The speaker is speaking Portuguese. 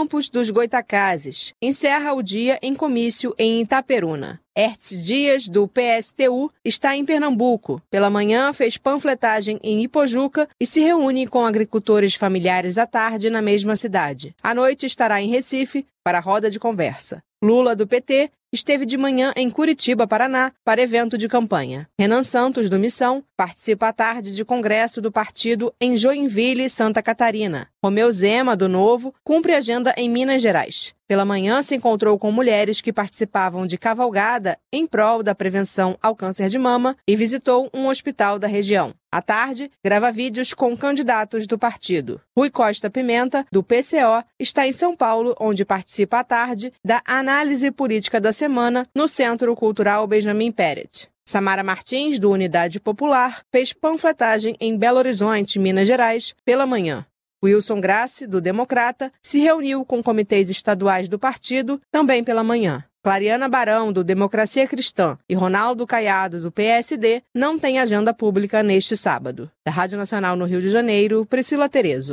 Campos dos Goitacazes encerra o dia em comício em Itaperuna. Hértice Dias, do PSTU, está em Pernambuco. Pela manhã, fez panfletagem em Ipojuca e se reúne com agricultores familiares à tarde na mesma cidade. À noite, estará em Recife para a roda de conversa. Lula, do PT, esteve de manhã em Curitiba, Paraná, para evento de campanha. Renan Santos, do Missão, participa à tarde de congresso do partido em Joinville, Santa Catarina. Romeu Zema, do Novo, cumpre agenda em Minas Gerais. Pela manhã, se encontrou com mulheres que participavam de cavalgada em prol da prevenção ao câncer de mama e visitou um hospital da região. À tarde, grava vídeos com candidatos do partido. Rui Costa Pimenta, do PCO, está em São Paulo, onde participa à tarde da análise política da semana no Centro Cultural Benjamin Peret. Samara Martins, do Unidade Popular, fez panfletagem em Belo Horizonte, Minas Gerais, pela manhã. Wilson Grassi, do Democrata, se reuniu com comitês estaduais do partido, também pela manhã. Clariana Barão, do Democracia Cristã, e Ronaldo Caiado, do PSD, não têm agenda pública neste sábado. Da Rádio Nacional no Rio de Janeiro, Priscila Terezo.